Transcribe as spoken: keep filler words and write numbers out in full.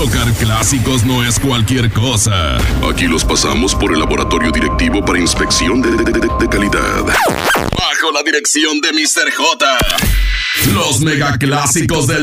Tocar clásicos no es cualquier cosa. Aquí los pasamos por el laboratorio directivo para inspección de, de, de, de calidad. Bajo la dirección de mister J. Los megaclásicos del